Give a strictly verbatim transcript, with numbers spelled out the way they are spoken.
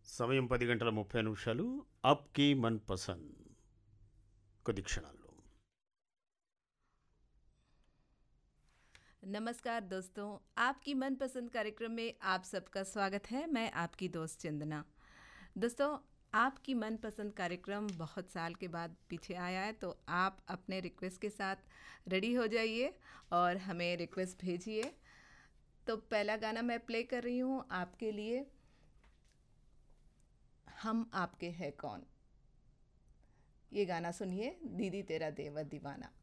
సమయం పది గంటల ముప్పై నిమిషాలు. అప్కి మన్ పసంద్ కొద్ది క్షణాల్లో. नमस्कार दोस्तों, आपकी मनपसंद कार्यक्रम में आप सबका स्वागत है। मैं आपकी दोस्त चंदना। दोस्तों, आपकी मनपसंद कार्यक्रम बहुत साल के बाद पीछे आया है, तो आप अपने रिक्वेस्ट के साथ रेडी हो जाइए और हमें रिक्वेस्ट भेजिए। तो पहला गाना मैं प्ले कर रही हूँ आपके लिए, हम आपके हैं कौन। ये गाना सुनिए, दीदी तेरा देवर दीवाना।